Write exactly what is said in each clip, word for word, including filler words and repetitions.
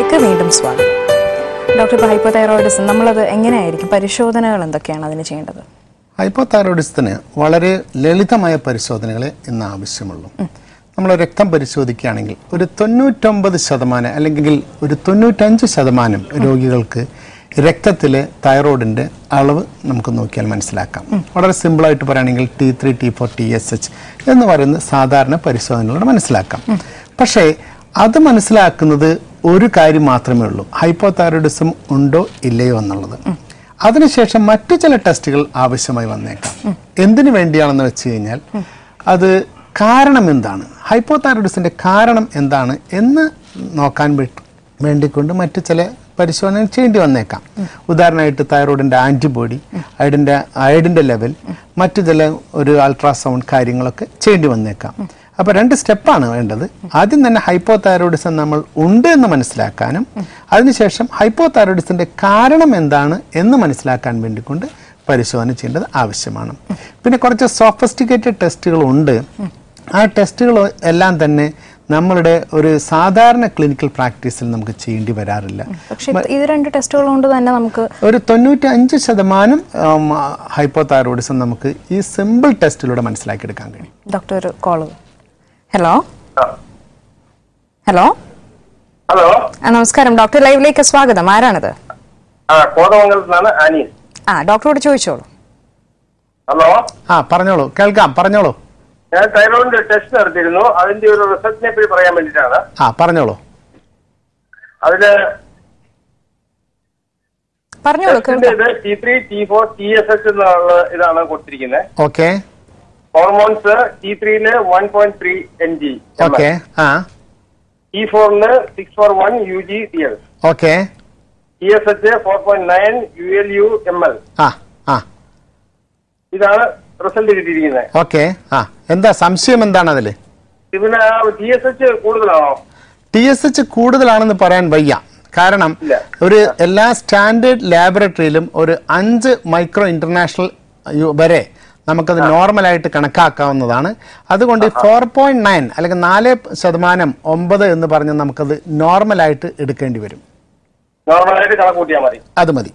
പരിപാടിയിലേക്ക് വീണ്ടും സ്വാഗതം. ഡോക്ടർ, ഇപ്പോൾ ഹൈപ്പോതൈറോയിഡിസം നമ്മളത് എങ്ങനെയായിരിക്കും, പരിശോധനകൾ എന്തൊക്കെയാണ് അതിന് ചെയ്യേണ്ടത്? ഹൈപ്പോതൈറോയിഡിസത്തിന് വളരെ ലളിതമായ പരിശോധനകളെ ഇന്ന് ആവശ്യമുള്ളൂ. നമ്മൾ രക്തം പരിശോധിക്കുകയാണെങ്കിൽ ഒരു തൊണ്ണൂറ്റൊമ്പത് ശതമാനം അല്ലെങ്കിൽ ഒരു തൊണ്ണൂറ്റഞ്ച് ശതമാനം രോഗികൾക്ക് രക്തത്തിലെ തൈറോയിഡിൻ്റെ അളവ് നമുക്ക് നോക്കിയാൽ മനസ്സിലാക്കാം. വളരെ സിമ്പിളായിട്ട് പറയുകയാണെങ്കിൽ T three T four T S H എന്ന് പറയുന്ന സാധാരണ പരിശോധനകളോട് മനസ്സിലാക്കാം. പക്ഷേ അത് മനസ്സിലാക്കുന്നത് ഒരു കാര്യം മാത്രമേ ഉള്ളൂ, ഹൈപ്പോതൈറോയിഡിസം ഉണ്ടോ ഇല്ലയോ എന്നുള്ളത്. അതിനുശേഷം മറ്റു ചില ടെസ്റ്റുകൾ ആവശ്യമായി വന്നേക്കാം. എന്തിനു വേണ്ടിയാണെന്ന് വെച്ച് കഴിഞ്ഞാൽ അത് കാരണം എന്താണ്, ഹൈപ്പോതൈറോയിഡിസിൻ്റെ കാരണം എന്താണ് എന്ന് നോക്കാൻ വേണ്ടിക്കൊണ്ട് മറ്റു ചില പരിശോധനകൾ ചെയ്യേണ്ടി വന്നേക്കാം. ഉദാഹരണമായിട്ട് തൈറോയിഡിൻ്റെ ആൻറ്റിബോഡി, അയഡിൻ്റെ അയഡിൻ്റെ ലെവൽ, മറ്റു ചില ഒരു അൾട്രാസൗണ്ട് കാര്യങ്ങളൊക്കെ ചെയ്യേണ്ടി വന്നേക്കാം. അപ്പോൾ രണ്ട് സ്റ്റെപ്പാണ് വേണ്ടത്. ആദ്യം തന്നെ ഹൈപ്പോതൈറോയിഡിസം നമ്മൾ ഉണ്ട് എന്ന് മനസ്സിലാക്കാനും അതിനുശേഷം ഹൈപ്പോതൈറോയിഡിസിൻ്റെ കാരണം എന്താണ് എന്ന് മനസ്സിലാക്കാൻ വേണ്ടിക്കൊണ്ട് പരിശോധന ചെയ്യേണ്ടത് ആവശ്യമാണ്. പിന്നെ കുറച്ച് സോഫിസ്റ്റിക്കേറ്റഡ് ടെസ്റ്റുകളുണ്ട്. ആ ടെസ്റ്റുകൾ എല്ലാം തന്നെ നമ്മളുടെ ഒരു സാധാരണ ക്ലിനിക്കൽ പ്രാക്ടീസിൽ നമുക്ക് ചെയ്യേണ്ടി വരാറില്ല. പക്ഷേ ഇത് രണ്ട് ടെസ്റ്റുകൾ കൊണ്ട് തന്നെ നമുക്ക് ഒരു തൊണ്ണൂറ്റി അഞ്ച് ശതമാനം ഹൈപ്പോതൈറോയിഡിസം നമുക്ക് ഈ സിമ്പിൾ ടെസ്റ്റിലൂടെ മനസ്സിലാക്കിയെടുക്കാൻ കഴിയും. ഡോക്ടർ, ഒരു കോള്. ഹലോ ഹലോ ഹലോ നമസ്കാരം ഡോക്ടർ, ലൈവിലേക്ക് സ്വാഗതം. ആരാണത്? ആ ഡോക്ടറോട് ചോദിച്ചോളൂ. ഹലോ ആ പറഞ്ഞോളൂ, കേൾക്കാം, പറഞ്ഞോളൂ. ഞാൻ തൈറോയിഡിന്റെ ടെസ്റ്റ് നടത്തിയിരുന്നു, അതിന്റെ ഒരു റിസൾട്ടിനെ പറ്റി പറയാൻ വേണ്ടിയിട്ടാണ്. ആ പറഞ്ഞോളൂ. അതില് പറഞ്ഞോളൂ. T three T four T S H എന്നുള്ള ഇതാണ് കൊടുത്തിരിക്കുന്നത്. Okay. Hormones T ത്രീയില് one point three N G, okay. ആ T ഫോറിന് six four one U G T L, okay. T S H four point nine U L U M L. ആ ആ ഇതാണ് result കിട്ടിയിരിക്കുന്നത്. Okay. ആ എന്താ സംശയം, എന്താണ് അതില്? പിന്നെ ടി എസ് എച്ച് കൂടുതലാണോ? ടി എസ് എച്ച് കൂടുതലാണെന്ന് പറയാൻ വയ്യ. കാരണം ഒരു എല്ലാ സ്റ്റാൻഡേർഡ് ലാബറട്ടറിയിലും ഒരു അഞ്ച് മൈക്രോ ഇന്റർനാഷണൽ വരെ നമുക്കത് നോർമലായിട്ട് കണക്കാക്കാവുന്നതാണ്. അതുകൊണ്ട് ഫോർ പോയിന്റ് നയൻ അല്ലെങ്കിൽ നാല് ശതമാനം ഒമ്പത് എന്ന് പറഞ്ഞ് നമുക്കത് നോർമലായിട്ട് എടുക്കേണ്ടി വരും. നോർമലായിട്ട് കണക്കൂട്ടിയാൽ മതി. അത് മതി.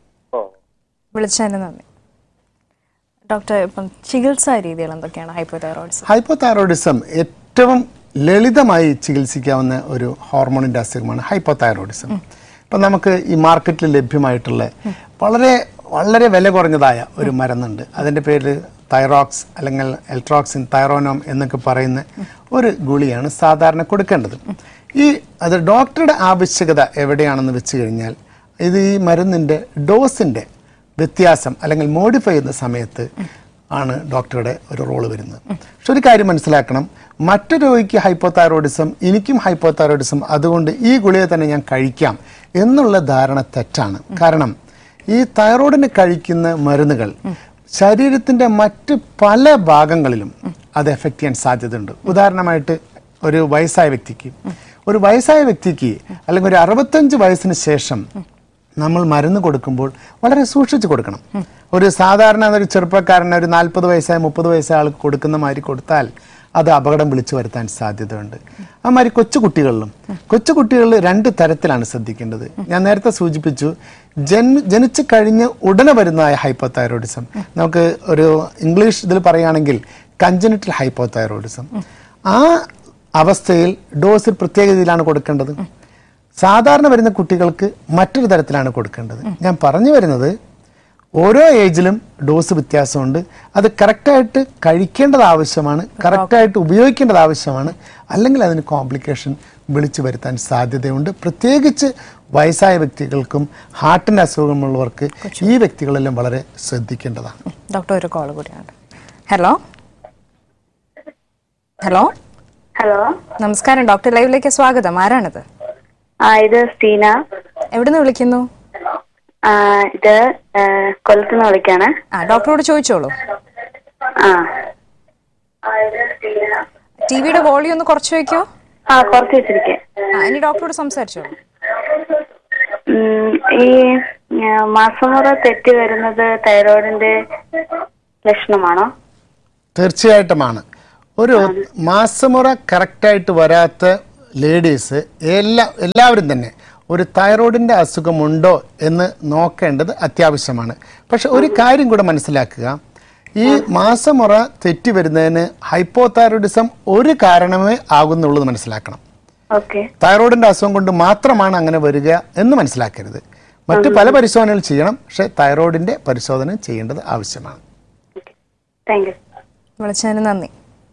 വിളിച്ചതിന് നന്ദി. ഡോക്ടർ, ഇപ്പം ചികിത്സാ രീതികൾ എന്തൊക്കെയാണ് ഹൈപ്പോതൈറോയിഡിസം? ഹൈപ്പോതൈറോയിഡിസം ഏറ്റവും ലളിതമായി ചികിത്സിക്കാവുന്ന ഒരു ഹോർമോണിൻ്റെ അസുഖമാണ് ഹൈപ്പോതൈറോയിഡിസം. ഇപ്പം നമുക്ക് ഈ മാർക്കറ്റിൽ ലഭ്യമായിട്ടുള്ള വളരെ വളരെ വില കുറഞ്ഞതായ ഒരു മരുന്നുണ്ട്. അതിൻ്റെ പേര് തൈറോക്സ് അല്ലെങ്കിൽ എൽട്രോക്സിൻ, തൈറോനോം എന്നൊക്കെ പറയുന്ന ഒരു ഗുളിയാണ് സാധാരണ കൊടുക്കേണ്ടത്. ഈ അത് ഡോക്ടറുടെ ആവശ്യകത എവിടെയാണെന്ന് വെച്ച് കഴിഞ്ഞാൽ ഇത് ഈ മരുന്നിൻ്റെ ഡോസിൻ്റെ വ്യത്യാസം അല്ലെങ്കിൽ മോഡിഫൈ ചെയ്യുന്ന സമയത്ത് ആണ് ഡോക്ടറുടെ ഒരു റോള് വരുന്നത്. പക്ഷെ ഒരു കാര്യം മനസ്സിലാക്കണം, മറ്റു രോഗിക്ക് ഹൈപ്പോതൈറോയിഡിസം, എനിക്കും ഹൈപ്പോതൈറോയിഡിസം, അതുകൊണ്ട് ഈ ഗുളിക തന്നെ ഞാൻ കഴിക്കാം എന്നുള്ള ധാരണ തെറ്റാണ്. കാരണം ഈ തൈറോയിഡിന് കഴിക്കുന്ന മരുന്നുകൾ ശരീരത്തിൻ്റെ മറ്റ് പല ഭാഗങ്ങളിലും അത് എഫക്റ്റ് ചെയ്യാൻ സാധ്യതയുണ്ട്. ഉദാഹരണമായിട്ട് ഒരു വയസ്സായ വ്യക്തിക്ക് ഒരു വയസ്സായ വ്യക്തിക്ക് അല്ലെങ്കിൽ ഒരു അറുപത്തഞ്ച് വയസ്സിന് ശേഷം നമ്മൾ മരുന്ന് കൊടുക്കുമ്പോൾ വളരെ സൂക്ഷിച്ച് കൊടുക്കണം. ഒരു സാധാരണ ഒരു ചെറുപ്പക്കാരന് ഒരു നാൽപ്പത് വയസ്സായ മുപ്പത് വയസ്സായ ആൾക്ക് കൊടുക്കുന്ന മാതിരി കൊടുത്താൽ അത് അപകടം വിളിച്ചു വരുത്താൻ സാധ്യതയുണ്ട്. ആ മാതിരി കൊച്ചുകുട്ടികളിലും കൊച്ചുകുട്ടികളിൽ രണ്ട് തരത്തിലാണ് ശ്രദ്ധിക്കേണ്ടത്. ഞാൻ നേരത്തെ സൂചിപ്പിച്ചു, ജന് ജനിച്ചു കഴിഞ്ഞ് ഉടനെ വരുന്നതായ ഹൈപ്പോതൈറോയിഡിസം, നമുക്ക് ഒരു ഇംഗ്ലീഷ് ഇതിൽ പറയുകയാണെങ്കിൽ കഞ്ചനിറ്റൽ ഹൈപ്പോതൈറോയിഡിസം. ആ അവസ്ഥയിൽ ഡോസ് പ്രത്യേക രീതിയിലാണ് കൊടുക്കേണ്ടത്. സാധാരണ വരുന്ന കുട്ടികൾക്ക് മറ്റൊരു തരത്തിലാണ് കൊടുക്കേണ്ടത്. ഞാൻ പറഞ്ഞു വരുന്നത് ഓരോ ഏജിലും ഡോസ് വ്യത്യാസമുണ്ട്. അത് കറക്റ്റായിട്ട് കഴിക്കേണ്ടത് ആവശ്യമാണ്, കറക്റ്റായിട്ട് ഉപയോഗിക്കേണ്ടത് ആവശ്യമാണ്. അല്ലെങ്കിൽ അതിന് കോംപ്ലിക്കേഷൻ വിളിച്ചു വരുത്താൻ സാധ്യതയുണ്ട്. പ്രത്യേകിച്ച് വയസ്സായ വ്യക്തികൾക്കും ഹാർട്ടിൻ്റെ അസുഖമുള്ളവർക്ക് ഈ വ്യക്തികളെല്ലാം വളരെ ശ്രദ്ധിക്കേണ്ടതാണ്. ഡോക്ടർ, ഒരു കോൾ കൂടിയാണ്. ഹലോ ഹലോ ഹലോ നമസ്കാരം ഡോക്ടർ, ലൈവിലേക്ക് സ്വാഗതം. ആരാണത്? ആ ഇത് സ്റ്റീന. എവിടുന്ന് വിളിക്കുന്നു? ആ ഇത് കൊല്ലത്തുനിന്ന് വിളിക്കാണ്. ആ ഡോക്ടറോട് ചോദിച്ചോളൂ. ആ ടിവിയുടെ വോളിയം ഒന്ന് കുറച്ച് വെക്കോ. ആ കുറച്ച് വെച്ചിരിക്കെ. ആ ഇനി ഡോക്ടറോട് സംസാരിച്ചോളൂ. ഈ മാസമുറ തെറ്റി വരുന്നത് തൈറോയിഡിന്റെ ലക്ഷണമാണോ? തീർച്ചയായിട്ടുമാണ്. ഒരു മാസമുറ കറക്റ്റായിട്ട് വരാത്ത ലേഡീസ് എല്ലാ എല്ലാവരും തന്നെ ഒരു തൈറോയിഡിൻ്റെ അസുഖമുണ്ടോ എന്ന് നോക്കേണ്ടത് അത്യാവശ്യമാണ്. പക്ഷെ ഒരു കാര്യം കൂടെ മനസ്സിലാക്കുക, ഈ മാസമുറ തെറ്റി വരുന്നതിന് ഹൈപ്പോതൈറോയിഡിസം ഒരു കാരണമേ ആകുന്നുള്ളത് മനസ്സിലാക്കണം. തൈറോയിഡിന്റെ അസുഖം കൊണ്ട് മാത്രമാണ് അങ്ങനെ വരിക എന്ന് മനസ്സിലാക്കരുത്. മറ്റു പല പരിശോധനകൾ ചെയ്യണം, പക്ഷെ തൈറോയിഡിന്റെ പരിശോധന ചെയ്യേണ്ടത് ആവശ്യമാണ്. വിളിച്ചതിന് നന്ദി.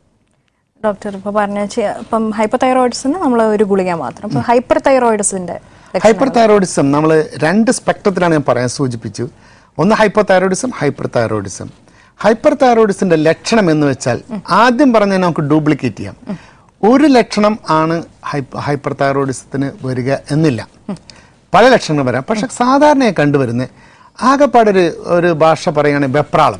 ഡോക്ടർ ഇപ്പോൾ പറഞ്ഞ ഇപ്പം ഹൈപ്പർ തൈറോയിഡിസിന് നമ്മൾ ഒരു ഗുളിക മാത്രം. ഇപ്പം ഹൈപ്പർ തൈറോയിഡിസിന്റെ ഹൈപ്പർ തൈറോയിഡിസം നമ്മൾ രണ്ട് സ്പെക്ട്രത്തിലാണ് ഞാൻ പറയാൻ സൂചിപ്പിച്ചു. ഒന്ന് hyper thyroidism, hyper thyroidism. Hyper തൈറോയിഡിസിന്റെ ലക്ഷണം എന്ന് വെച്ചാൽ ആദ്യം പറഞ്ഞാൽ നമുക്ക് ഡ്യൂപ്ലിക്കേറ്റ് ചെയ്യാം. ഒരു ലക്ഷണം ആണ് ഹൈപ്പർ തൈറോയിഡിസത്തിന് വരിക എന്നില്ല, പല ലക്ഷണങ്ങൾ വരാം. പക്ഷെ സാധാരണയായി കണ്ടുവരുന്നത് ആകെപ്പാടൊരു ഒരു ഭാഷ പറയുകയാണെങ്കിൽ വെപ്രാളം,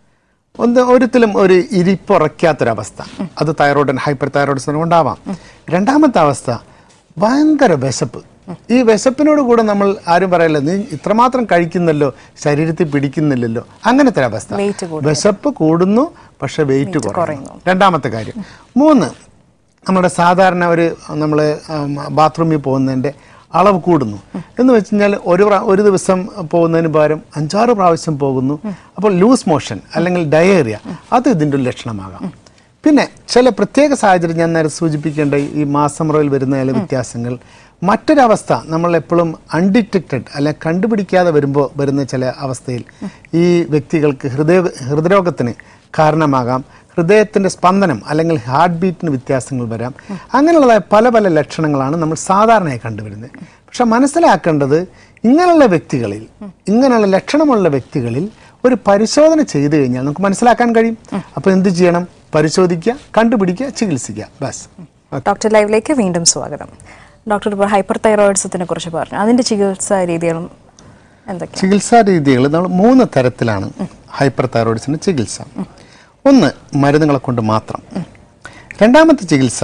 ഒന്ന് ഒരിക്കലും ഒരു ഇരിപ്പുറയ്ക്കാത്തൊരവസ്ഥ, അത് തൈറോയിഡ് ഹൈപ്പർ തൈറോയിഡിസിന് ഉണ്ടാവാം. രണ്ടാമത്തെ അവസ്ഥ ഭയങ്കര വിശപ്പ്. ഈ വിശപ്പിനോട് കൂടെ നമ്മൾ ആരും പറയല്ല നീ ഇത്രമാത്രം കഴിക്കുന്നല്ലോ, ശരീരത്തിൽ പിടിക്കുന്നില്ലല്ലോ, അങ്ങനത്തെ അവസ്ഥ. വിശപ്പ് കൂടുന്നു പക്ഷെ വെയിറ്റ് കുറയുന്നു. രണ്ടാമത്തെ കാര്യം. മൂന്ന്, നമ്മുടെ സാധാരണ ഒരു നമ്മൾ ബാത്റൂമിൽ പോകുന്നതിൻ്റെ അളവ് കൂടുന്നു എന്ന് വെച്ച് കഴിഞ്ഞാൽ ഒരു ഒരു ദിവസം പോകുന്നതിന് പകരം അഞ്ചാറ് പ്രാവശ്യം പോകുന്നു. അപ്പോൾ ലൂസ് മോഷൻ അല്ലെങ്കിൽ ഡയേറിയ, അത് ഇതിൻ്റെ ഒരു ലക്ഷണമാകാം. പിന്നെ ചില പ്രത്യേക സാഹചര്യം ഞാൻ നേരെ സൂചിപ്പിക്കേണ്ട ഈ മാസമുറയിൽ വരുന്ന ചില വ്യത്യാസങ്ങൾ. മറ്റൊരവസ്ഥ നമ്മൾ എപ്പോഴും അൺഡിറ്റക്റ്റഡ് അല്ലെ കണ്ടുപിടിക്കാതെ വരുമ്പോൾ വരുന്ന ചില അവസ്ഥയിൽ ഈ വ്യക്തികൾക്ക് ഹൃദയ ഹൃദയരോഗത്തിന് കാരണമാകാം. ഹൃദയത്തിൻ്റെ സ്പന്ദനം അല്ലെങ്കിൽ ഹാർട്ട് ബീറ്റിന് വ്യത്യാസങ്ങൾ വരാം. അങ്ങനെയുള്ളതായ പല പല ലക്ഷണങ്ങളാണ് നമ്മൾ സാധാരണയായി കണ്ടുവരുന്നത്. പക്ഷെ മനസ്സിലാക്കേണ്ടത് ഇങ്ങനെയുള്ള വ്യക്തികളിൽ ഇങ്ങനെയുള്ള ലക്ഷണമുള്ള വ്യക്തികളിൽ ഒരു പരിശോധന ചെയ്തു കഴിഞ്ഞാൽ നമുക്ക് മനസ്സിലാക്കാൻ കഴിയും. അപ്പോൾ എന്ത് ചെയ്യണം? പരിശോധിക്കുക, കണ്ടുപിടിക്കുക, ചികിത്സിക്കുക. ബസ്. ഡോക്ടർ ലൈവിലേക്ക് വീണ്ടും സ്വാഗതം. ഡോക്ടർ ഇപ്പോൾ ഹൈപ്പർ തൈറോയിഡിസത്തിനെ കുറിച്ച് പറഞ്ഞു, അതിൻ്റെ ചികിത്സാ രീതികളും എന്തൊക്കെയാണ്? ചികിത്സാ രീതികൾ നമ്മൾ മൂന്ന് തരത്തിലാണ് ഹൈപ്പർ തൈറോയിഡിസിൻ്റെ ചികിത്സ. ഒന്ന് മരുന്നുകളെ കൊണ്ട് മാത്രം. രണ്ടാമത്തെ ചികിത്സ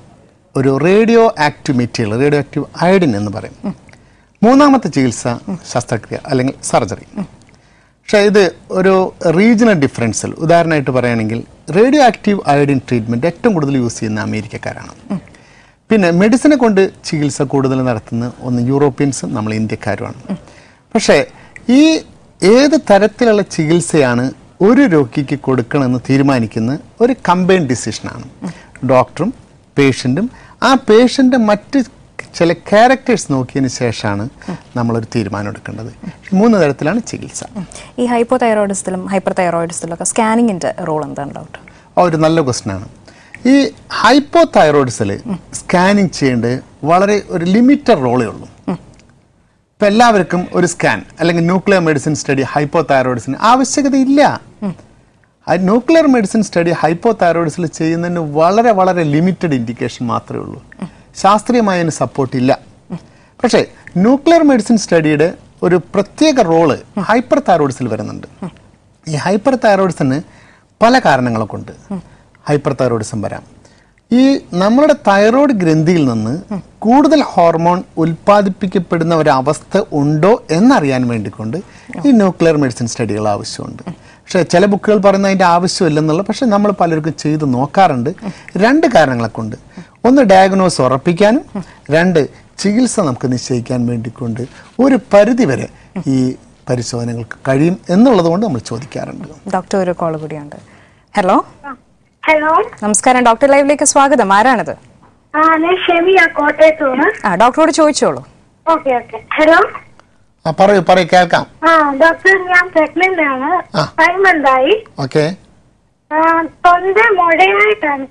ഒരു radio active material, radio active iodine എന്ന് പറയും. മൂന്നാമത്തെ ചികിത്സ ശസ്ത്രക്രിയ അല്ലെങ്കിൽ സർജറി. പക്ഷേ ഇത് ഒരു റീജിയണൽ ഡിഫറൻസിൽ ഉദാഹരണമായിട്ട് പറയുകയാണെങ്കിൽ റേഡിയോ ആക്റ്റീവ് അയഡിൻ ട്രീറ്റ്മെൻറ്റ് ഏറ്റവും കൂടുതൽ യൂസ് ചെയ്യുന്ന അമേരിക്കക്കാരാണ്. പിന്നെ മെഡിസിനെ കൊണ്ട് ചികിത്സ കൂടുതൽ നടത്തുന്ന ഒന്ന് യൂറോപ്യൻസും നമ്മൾ ഇന്ത്യക്കാരുമാണ്. പക്ഷേ ഈ ഏത് തരത്തിലുള്ള ചികിത്സയാണ് ഒരു രോഗിക്ക് കൊടുക്കണമെന്ന് തീരുമാനിക്കുന്ന ഒരു കമ്പൈൻഡ് ഡിസിഷനാണ്. ഡോക്ടറും പേഷ്യൻറ്റും ആ പേഷ്യൻ്റെ മറ്റ് ചില ക്യാരക്ടേഴ്സ് നോക്കിയതിന് ശേഷമാണ് നമ്മളൊരു തീരുമാനം എടുക്കേണ്ടത്. മൂന്ന് തരത്തിലാണ് ചികിത്സ. ഈ ഹൈപ്പോ തൈറോയിഡിസത്തിലും ഹൈപ്പർ തൈറോയിഡിസത്തിലും ഒക്കെ സ്കാനിങ്ങിൻ്റെ റോൾ എന്താണ് ഡോക്ടർ? ഒരു നല്ല ക്വസ്റ്റ്യനാണ്. ഈ ഹൈപ്പോ തൈറോയിഡിസിൽ സ്കാനിങ് ചെയ്യേണ്ടത് വളരെ ഒരു ലിമിറ്റഡ് റോളേ ഉള്ളൂ. ഇപ്പം എല്ലാവർക്കും ഒരു സ്കാൻ അല്ലെങ്കിൽ nuclear medicine study hypo തൈറോയിഡിസിന് ആവശ്യകതയില്ല. Nuclear medicine study hypo തൈറോയിഡിസിൽ ചെയ്യുന്നതിന് വളരെ വളരെ ലിമിറ്റഡ് ഇൻഡിക്കേഷൻ മാത്രമേ ഉള്ളൂ. ശാസ്ത്രീയമായ അതിന് സപ്പോർട്ടില്ല. പക്ഷേ ന്യൂക്ലിയർ മെഡിസിൻ സ്റ്റഡിയുടെ ഒരു പ്രത്യേക റോള് ഹൈപ്പർ തൈറോയിഡിസിൽ വരുന്നുണ്ട്. ഈ ഹൈപ്പർ തൈറോയിഡിസിന് പല കാരണങ്ങളെ കൊണ്ട് ഹൈപ്പർ തൈറോയിഡിസം വരാം. ഈ നമ്മളുടെ തൈറോയ്ഡ് ഗ്രന്ഥിയിൽ നിന്ന് കൂടുതൽ ഹോർമോൺ ഉൽപ്പാദിപ്പിക്കപ്പെടുന്ന ഒരവസ്ഥ ഉണ്ടോ എന്നറിയാൻ വേണ്ടിക്കൊണ്ട് ഈ ന്യൂക്ലിയർ മെഡിസിൻ സ്റ്റഡികൾ ആവശ്യമുണ്ട്. പക്ഷേ ചില ബുക്കുകൾ പറയുന്ന അതിൻ്റെ ആവശ്യമില്ലെന്നുള്ള, പക്ഷെ നമ്മൾ പലർക്കും ചെയ്ത് നോക്കാറുണ്ട്. രണ്ട് കാരണങ്ങളെ കൊണ്ട്. ഒന്ന് ഡയഗ്നോസ് ഉറപ്പിക്കാനും, രണ്ട് ചികിത്സ നമുക്ക് നിശ്ചയിക്കാൻ വേണ്ടിക്കൊണ്ട് ഒരു പരിധിവരെ ഈ പരിശോധനകൾക്ക് കഴിയും എന്നുള്ളത് കൊണ്ട് നമ്മൾ ചോദിക്കാറുണ്ട്. ഡോക്ടർ ഒരു കോൾ കൂടിയുണ്ട്. ഹലോ ഹലോ, നമസ്കാരം. ഡോക്ടർ ലൈവിലേക്ക് സ്വാഗതം. ആരാണിത്? ആ ഞാൻ ഷെമിയ കോട്ടയത്തുനിന്ന്. ആ ഡോക്ടറോട് ചോദിച്ചോളൂ. Okay okay. ഹലോ, ആ പറയൂ പറയൂ കേൾക്കാം. ആ ഡോക്ടർ, ഞാൻ പ്രഗ്നന്റ് ആണ്. ഫൈവ് മന്ത് ആയി. ഓക്കെ. തൊണ്ട മുഴയായിട്ടാണ്.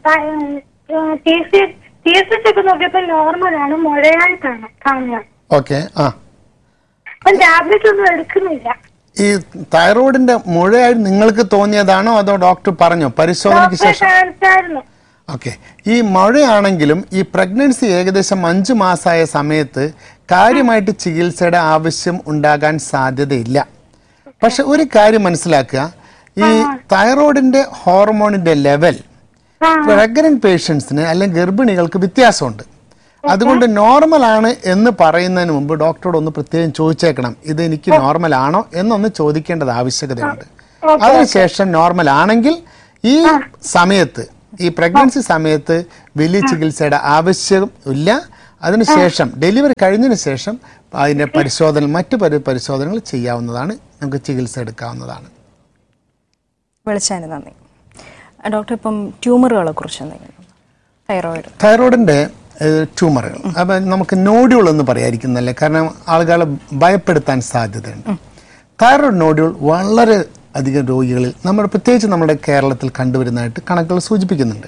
ടി എസ് എച്ച് ഒക്കെ നോക്കിയപ്പോ നോർമലാണ്, മുഴയായിട്ടാണ് കാണുന്നത്. ഓക്കെ. ആ അപ്പം ടാബ്ലറ്റ് ഒന്നും എടുക്കുന്നില്ല. ഈ തൈറോയിഡിന്റെ മുഴയായി നിങ്ങൾക്ക് തോന്നിയതാണോ അതോ ഡോക്ടർ പറഞ്ഞോ പരിശോധനയ്ക്ക് ശേഷം? ഓക്കെ. ഈ മഴയാണെങ്കിലും ഈ പ്രഗ്നൻസി ഏകദേശം അഞ്ചു മാസമായ സമയത്ത് കാര്യമായിട്ട് ചികിത്സയുടെ ആവശ്യം ഉണ്ടാകാൻ സാധ്യതയില്ല. പക്ഷെ ഒരു കാര്യം മനസ്സിലാക്കുക, ഈ തൈറോയിഡിന്റെ ഹോർമോണിന്റെ ലെവൽ പ്രഗ്നന്റ് പേഷ്യൻസിന് അല്ലെങ്കിൽ ഗർഭിണികൾക്ക് വ്യത്യാസമുണ്ട്. അതുകൊണ്ട് നോർമൽ ആണ് എന്ന് പറയുന്നതിന് മുമ്പ് ഡോക്ടറോട് ഒന്ന് പ്രത്യേകം ചോദിച്ചേക്കണം, ഇത് എനിക്ക് നോർമൽ ആണോ എന്നൊന്ന് ചോദിക്കേണ്ടത് ആവശ്യകതയുണ്ട്. അതിനുശേഷം നോർമൽ ആണെങ്കിൽ ഈ സമയത്ത് ഈ പ്രഗ്നൻസി സമയത്ത് വലിയ ചികിത്സയുടെ ആവശ്യം ഇല്ല. അതിനുശേഷം ഡെലിവറി കഴിഞ്ഞതിന് ശേഷം അതിൻ്റെ പരിശോധന മറ്റു പരി പരിശോധനകൾ ചെയ്യാവുന്നതാണ്, നമുക്ക് ചികിത്സ എടുക്കാവുന്നതാണ്. വിളിച്ചതിന് നന്ദി. ഡോക്ടർ, ഇപ്പം ട്യൂമറുകളെ കുറിച്ച് എന്തെങ്കിലും? തൈറോയിഡ് തൈറോയിഡിൻ്റെ ട്യൂമറുകൾ അപ്പം നമുക്ക് നോഡ്യൂൾ എന്ന് പറയാതിരിക്കുന്നല്ലേ, കാരണം ആളുകളെ ഭയപ്പെടുത്താൻ സാധ്യതയുണ്ട്. തൈറോയിഡ് നോഡ്യൂൾ വളരെ അധികം രോഗികളിൽ നമ്മൾ പ്രത്യേകിച്ച് നമ്മുടെ കേരളത്തിൽ കണ്ടുവരുന്നതായിട്ട് കണക്കുകൾ സൂചിപ്പിക്കുന്നുണ്ട്.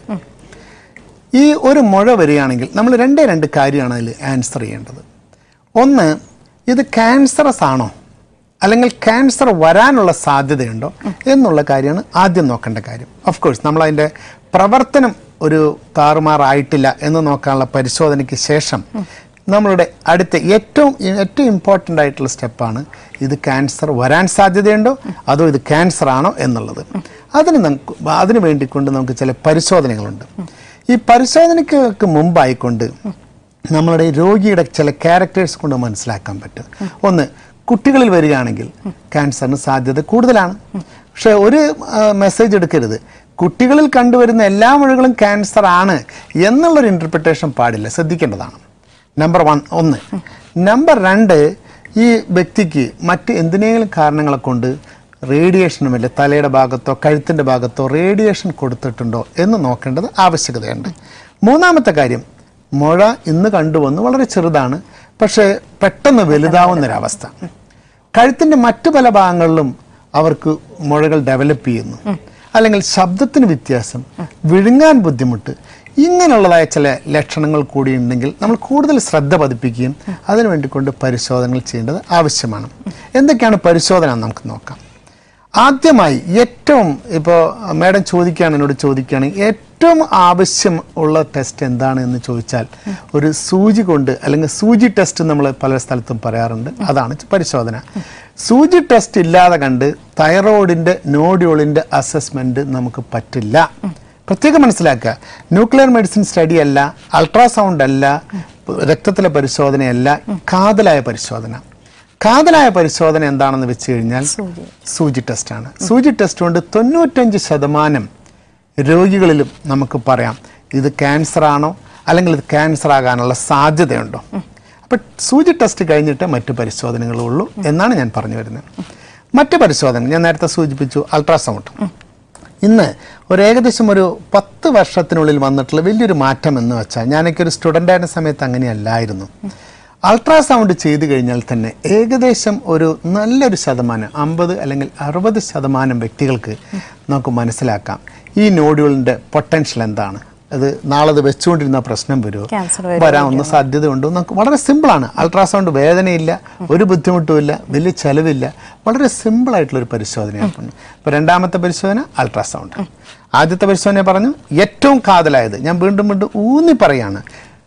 ഈ ഒരു മുഴ വരികയാണെങ്കിൽ നമ്മൾ രണ്ടേ രണ്ട് കാര്യമാണ് അതിൽ ആൻസർ ചെയ്യേണ്ടത്. ഒന്ന്, ഇത് ക്യാൻസറസ് ആണോ അല്ലെങ്കിൽ ക്യാൻസർ വരാനുള്ള സാധ്യതയുണ്ടോ എന്നുള്ള കാര്യമാണ് ആദ്യം നോക്കേണ്ട കാര്യം. ഓഫ് കോഴ്സ് നമ്മൾ അതിൻ്റെ പ്രവർത്തനം ഒരു താറുമാറായിട്ടില്ല എന്ന് നോക്കാനുള്ള പരിശോധനയ്ക്ക് ശേഷം നമ്മളുടെ അടുത്ത ഏറ്റവും ഏറ്റവും ഇമ്പോർട്ടൻ്റ് ആയിട്ടുള്ള സ്റ്റെപ്പാണ് ഇത് ക്യാൻസർ വരാൻ സാധ്യതയുണ്ടോ അതോ ഇത് ക്യാൻസർ ആണോ എന്നുള്ളത്. അതിന് നമുക്ക് അതിന് വേണ്ടിക്കൊണ്ട് നമുക്ക് ചില പരിശോധനകളുണ്ട്. ഈ പരിശോധനയ്ക്ക് മുമ്പായിക്കൊണ്ട് നമ്മളുടെ രോഗിയുടെ ചില ക്യാരക്ടേഴ്സ് കൊണ്ട് മനസ്സിലാക്കാൻ പറ്റും. ഒന്ന്, കുട്ടികളിൽ വരികയാണെങ്കിൽ ക്യാൻസറിന് സാധ്യത കൂടുതലാണ്. പക്ഷേ ഒരു മെസ്സേജ് എടുക്കരുത്, കുട്ടികളിൽ കണ്ടുവരുന്ന എല്ലാ മുഴകളും ക്യാൻസർ ആണ് എന്നുള്ളൊരു ഇൻ്റർപ്രിട്ടേഷൻ പാടില്ല, ശ്രദ്ധിക്കേണ്ടതാണ്. നമ്പർ വൺ ഒന്ന്. നമ്പർ രണ്ട്, ഈ വ്യക്തിക്ക് മറ്റ് എന്തിനേലും കാരണങ്ങളെ കൊണ്ട് റേഡിയേഷനുമില്ല, തലയുടെ ഭാഗത്തോ കഴുത്തിൻ്റെ ഭാഗത്തോ റേഡിയേഷൻ കൊടുത്തിട്ടുണ്ടോ എന്ന് നോക്കേണ്ടത് ആവശ്യകതയുണ്ട്. മൂന്നാമത്തെ കാര്യം, മുഴ ഇന്ന് കണ്ടുവന്ന് വളരെ ചെറുതാണ്, പക്ഷേ പെട്ടെന്ന് വലുതാവുന്നൊരവസ്ഥ. കഴുത്തിൻ്റെ മറ്റു പല ഭാഗങ്ങളിലും അവർക്ക് മുഴകൾ ഡെവലപ്പ് ചെയ്യുന്നു, അല്ലെങ്കിൽ ശബ്ദത്തിന് വ്യത്യാസം, വിഴുങ്ങാൻ ബുദ്ധിമുട്ട്, ഇങ്ങനെയുള്ളതായ ചില ലക്ഷണങ്ങൾ കൂടി ഉണ്ടെങ്കിൽ നമ്മൾ കൂടുതൽ ശ്രദ്ധ പതിപ്പിക്കുകയും അതിനു വേണ്ടിക്കൊണ്ട് പരിശോധനകൾ ചെയ്യേണ്ടത് ആവശ്യമാണ്. എന്തൊക്കെയാണ് പരിശോധന നമുക്ക് നോക്കാം. ആദ്യമായി ഏറ്റവും ഇപ്പോൾ മാഡം ചോദിക്കുകയാണ് എന്നോട് ചോദിക്കുകയാണെങ്കിൽ ഏറ്റവും ആവശ്യം ഉള്ള ടെസ്റ്റ് എന്താണ് എന്ന് ചോദിച്ചാൽ ഒരു സൂചി കൊണ്ട് അല്ലെങ്കിൽ സൂചി ടെസ്റ്റ് നമ്മൾ പല സ്ഥലത്തും പറയാറുണ്ട്, അതാണ് പരിശോധന. സൂചി ടെസ്റ്റ് ഇല്ലാതെ കണ്ട് തൈറോയിഡിൻ്റെ നോഡ്യൂളിൻ്റെ അസസ്മെൻറ്റ് നമുക്ക് പറ്റില്ല. പ്രത്യേകം മനസ്സിലാക്കുക, ന്യൂക്ലിയർ മെഡിസിൻ സ്റ്റഡി അല്ല, അൾട്രാസൗണ്ട് അല്ല, രക്തത്തിലെ പരിശോധനയല്ല, കാതലായ പരിശോധന. കാതലായ പരിശോധന എന്താണെന്ന് വെച്ച് കഴിഞ്ഞാൽ സൂചി ടെസ്റ്റാണ്. സൂചി ടെസ്റ്റ് കൊണ്ട് തൊണ്ണൂറ്റഞ്ച് ശതമാനം രോഗികളിലും നമുക്ക് പറയാം ഇത് ക്യാൻസർ ആണോ അല്ലെങ്കിൽ ഇത് ക്യാൻസർ ആകാനുള്ള സാധ്യതയുണ്ടോ. അപ്പം സൂചി ടെസ്റ്റ് കഴിഞ്ഞിട്ട് മറ്റു പരിശോധനകളുള്ളൂ എന്നാണ് ഞാൻ പറഞ്ഞു വരുന്നത്. മറ്റു പരിശോധന ഞാൻ നേരത്തെ സൂചിപ്പിച്ചു, അൾട്രാസൗണ്ട്. ഇന്ന് ഒരു ഏകദേശം ഒരു പത്ത് വർഷത്തിനുള്ളിൽ വന്നിട്ടുള്ള വലിയൊരു മാറ്റം എന്ന് വെച്ചാൽ, ഞാനൊക്കെ ഒരു സ്റ്റുഡൻ്റായിരുന്ന സമയത്ത് അങ്ങനെയല്ലായിരുന്നു. അൾട്രാസൗണ്ട് ചെയ്തു കഴിഞ്ഞാൽ തന്നെ ഏകദേശം ഒരു നല്ലൊരു ശതമാനം അമ്പത് അല്ലെങ്കിൽ അറുപത് ശതമാനം വ്യക്തികൾക്ക് നമുക്ക് മനസ്സിലാക്കാം ഈ നോഡ്യൂളിൻ്റെ പൊട്ടൻഷ്യൽ എന്താണ്, അത് നാളെ അത് വെച്ചുകൊണ്ടിരുന്ന പ്രശ്നം വരുമോ, വരാവുന്ന സാധ്യത ഉണ്ടോ. നമുക്ക് വളരെ സിമ്പിളാണ്. അൾട്രാസൗണ്ട് വേദനയില്ല, ഒരു ബുദ്ധിമുട്ടുമില്ല, വലിയ ചിലവില്ല, വളരെ സിമ്പിളായിട്ടുള്ളൊരു പരിശോധനയാണ്. ഇപ്പോൾ രണ്ടാമത്തെ പരിശോധന അൾട്രാസൗണ്ട്. ആദ്യത്തെ പരിശോധന പറഞ്ഞു ഏറ്റവും കാതലായത്, ഞാൻ വീണ്ടും വീണ്ടും ഊന്നി പറയാണ്,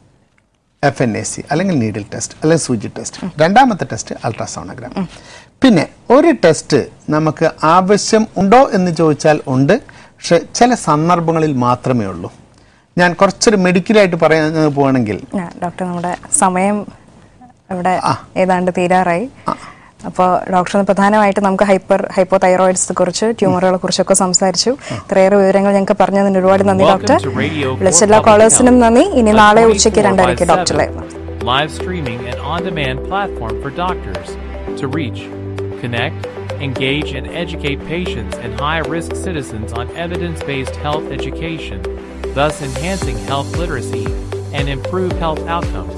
എഫ് എൻ എ സി അല്ലെങ്കിൽ നീഡിൽ ടെസ്റ്റ് അല്ലെങ്കിൽ സൂചി ടെസ്റ്റ്. രണ്ടാമത്തെ ടെസ്റ്റ് അൾട്രാസോണോഗ്രാം. പിന്നെ ഒരു ടെസ്റ്റ് നമുക്ക് ആവശ്യം ഉണ്ടോ എന്ന് ചോദിച്ചാൽ ഉണ്ട്, പക്ഷെ ചില സന്ദർഭങ്ങളിൽ മാത്രമേ ഉള്ളൂ. ഞാൻ കുറച്ചൊരു മെഡിക്കലായിട്ട് പറയാൻ പോവാണെങ്കിൽ, ഡോക്ടർ നമ്മുടെ സമയം ഇവിടെ ഏതാണ്ട് തീരാറായി. അപ്പോൾ ഡോക്ടർ പ്രധാനമായിട്ട് നമുക്ക് ഹൈപ്പർ ഹൈപ്പോ തൈറോയിഡ്സിനെ കുറിച്ച് ട്യൂമറുകളെ കുറിച്ചൊക്കെ സംസാരിച്ചു. ഇത്രയേറെ വിവരങ്ങൾ ഞങ്ങൾക്ക് പറഞ്ഞതിന് ഒരുപാട് നന്ദി ഡോക്ടർ. വിളിച്ച എല്ലാ കോളേഴ്സിനും നന്ദി. ഇനി നാളെ ഉച്ചയ്ക്ക് രണ്ടരയ്ക്ക് ഡോക്ടറെ live streaming and on-demand platform for doctors to reach, connect, engage and educate patients and high-risk citizens on evidence-based health education, thus enhancing health literacy and improve health outcomes.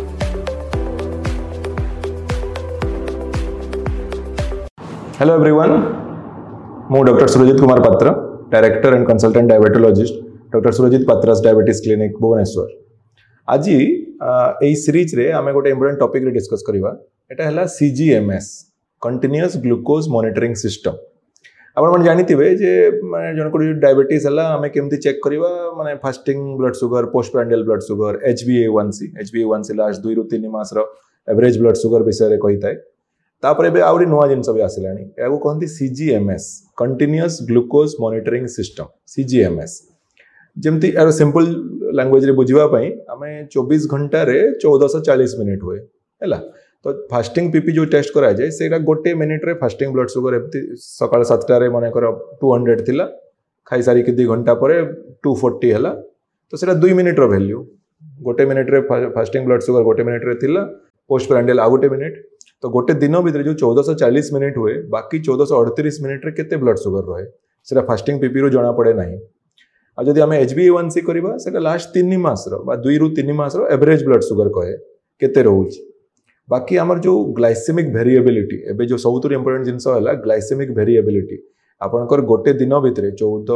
Hello everyone, ମୁଁ Doctor Surajit Kumar Patra, Director and Consultant Diabetologist, Doctor Surajit Patra's Diabetes Clinic, Bhubaneswar. ଆଜି ଏଇ ସିରିଜରେ ଆମେ ଗୋଟେ important ଟପିକରେ discus କରିବା, ଏଟା ହେଲା C G M S, continuous glucose monitoring system. ଆପଣମାନେ ଜାଣିଥିବେ ଯେ ମାନେ ଜଣଙ୍କର ଯେଉଁ ଡାଇବେଟିସ୍ ହେଲା ଆମେ କେମିତି ଚେକ୍ କରିବା, ମାନେ fasting blood sugar, post ପ୍ରାଣ୍ଡିଆଲ blood sugar, H B ଏ ୱାନ୍ ସି, ଏଚ୍ ବି ଏ ୱାନ୍ ସି ଲାଷ୍ଟ ଦୁଇରୁ ତିନି ମାସର ଏଭରେଜ୍ ବ୍ଲଡ୍ ସୁଗର ବିଷୟରେ କହିଥାଏ। ତାପରେ ଏବେ ଆହୁରି ନୂଆ ଜିନିଷ ବି ଆସିଲାଣି, ଏହାକୁ କହନ୍ତି C G M S, continuous glucose monitoring system, C G M S. ଯେମିତି ଏହାର ସିମ୍ପଲ ଲାଙ୍ଗୁଏଜରେ ବୁଝିବା ପାଇଁ ଆମେ ଚବିଶ ଘଣ୍ଟାରେ ଚଉଦଶହ ଚାଳିଶ ମିନିଟ୍ ହୁଏ ହେଲା। ତ ଫାଷ୍ଟିଂ ପିପି ଯେଉଁ ଟେଷ୍ଟ କରାଯାଏ ସେଇଟା ଗୋଟେ ମିନିଟ୍ରେ ଫାଷ୍ଟିଂ ବ୍ଲଡ୍ ସୁଗର ଏମିତି ସକାଳ ସାତଟାରେ ମନେକର ଟୁ ହଣ୍ଡ୍ରେଡ୍ ଥିଲା, ଖାଇସାରିକି ଦୁଇ ଘଣ୍ଟା ପରେ ଟୁ ଫୋର୍ଟି ହେଲା, ତ ସେଇଟା ଦୁଇ ମିନିଟ୍ର ଭ୍ୟାଲ୍ୟୁ। गोटे मिनिट रे फास्टिंग ब्लड सुगर गोटे मिनिट रे थिला पोस्ट प्रांडियल आ गोटे मिनिट तो गोटे दिन भितर जो चौदह चालीस मिनिट हुए बाकी चौदह अड़तीस मिनिट रे केते ब्लड सुगर रहे सेटा फास्टिंग पीपी रू जना पड़े नहीं आ जदि आम एच बी ए वन सी करवा सेटा लास्ट तीन मास रो दुई रु तीन मास रो एवरेज ब्लड सुगर कहे केते रहउची बाकी आमर जो ग्लाइसेमिक वेरिएबिलिटी एबे जो सबुतु इंपोर्टेंट जिनस है ग्लाइसेमिक वेरिएबिलिटी आपनकर गोटे दिन भितर